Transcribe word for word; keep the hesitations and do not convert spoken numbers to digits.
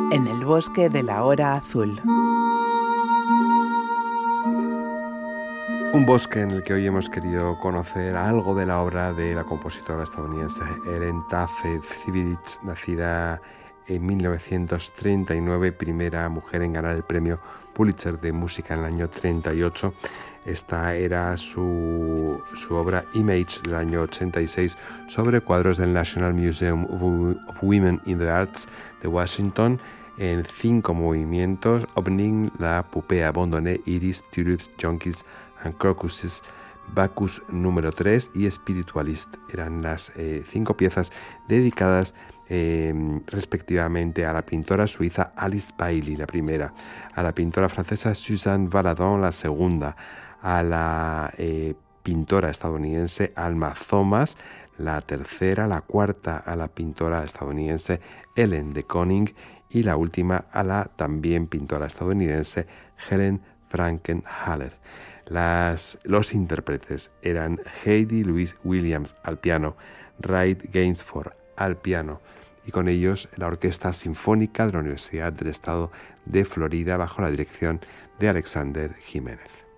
En el bosque de la hora azul. Un bosque en el que hoy hemos querido conocer algo de la obra de la compositora estadounidense Helen Tafe Civilich, nacida en mil novecientos treinta y nueve, primera mujer en ganar el premio Pulitzer de música en el año treinta y ocho. Esta era su, su obra Image del año ochenta y seis sobre cuadros del National Museum of Women in the Arts de Washington, en cinco movimientos: Opening, La Poupée Abandonnée, Iris, Tulips, Junkies and Crocuses, Bacchus número tres y Spiritualist. Eran las eh, cinco piezas dedicadas eh, respectivamente a la pintora suiza Alice Bailey, la primera, a la pintora francesa Suzanne Valadon, la segunda, a la eh, pintora estadounidense Alma Thomas, la tercera, la cuarta a la pintora estadounidense Ellen de Koning y la última a la también pintora estadounidense Helen Frankenhaller. Las, los intérpretes eran Heidi Louise Williams al piano, Ray Gainsford al piano, y con ellos la Orquesta Sinfónica de la Universidad del Estado de Florida bajo la dirección de Alexander Jiménez.